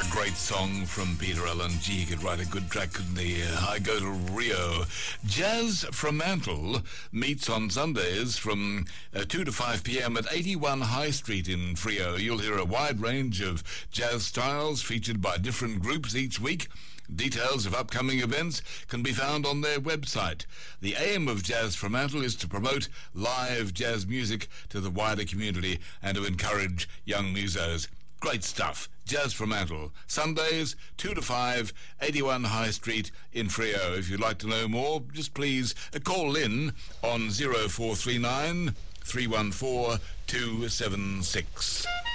Great song from Peter Allen. Gee, he could write a good track, couldn't he? I Go to Rio. Jazz Fremantle meets on Sundays from 2 to 5 p.m. at 81 High Street in Freo. You'll hear a wide range of jazz styles featured by different groups each week. Details of upcoming events can be found on their website. The aim of Jazz Fremantle is to promote live jazz music to the wider community and to encourage young musos. Great stuff. Jazz Fremantle. Sundays, 2 to 5, 81 High Street in Freo. If you'd like to know more, just please call in on 0439 314 276.